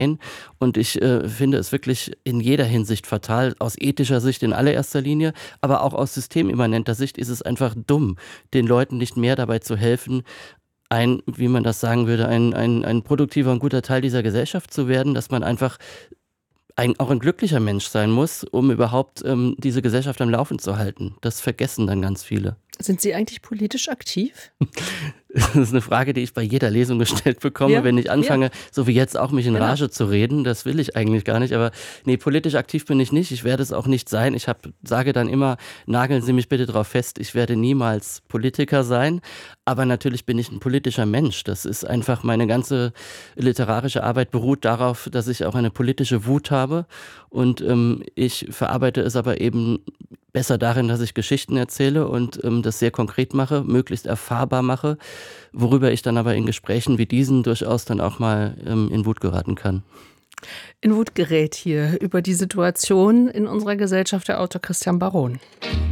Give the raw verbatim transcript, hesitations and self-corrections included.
ein. Und ich äh, finde es wirklich in jeder Hinsicht fatal, aus ethischer Sicht in allererster Linie, aber auch aus systemimmanenter Sicht ist es einfach dumm, den Leuten nicht mehr dabei zu helfen, ein, wie man das sagen würde, ein, ein, ein produktiver und guter Teil dieser Gesellschaft zu werden, dass man einfach ein, auch ein glücklicher Mensch sein muss, um überhaupt ähm, diese Gesellschaft am Laufen zu halten. Das vergessen dann ganz viele. Sind Sie eigentlich politisch aktiv? Das ist eine Frage, die ich bei jeder Lesung gestellt bekomme, Ja, wenn ich anfange, ja. so wie jetzt auch mich in Genau. Rage zu reden. Das will ich eigentlich gar nicht, aber nee, politisch aktiv bin ich nicht. Ich werde es auch nicht sein. Ich hab, sage dann immer, nageln Sie mich bitte darauf fest, ich werde niemals Politiker sein. Aber natürlich bin ich ein politischer Mensch. Das ist einfach, meine ganze literarische Arbeit beruht darauf, dass ich auch eine politische Wut habe. Und ähm, ich verarbeite es aber eben besser darin, dass ich Geschichten erzähle und ähm, das sehr konkret mache, möglichst erfahrbar mache, worüber ich dann aber in Gesprächen wie diesen durchaus dann auch mal ähm, in Wut geraten kann. In Wut gerät hier über die Situation in unserer Gesellschaft der Autor Christian Baron.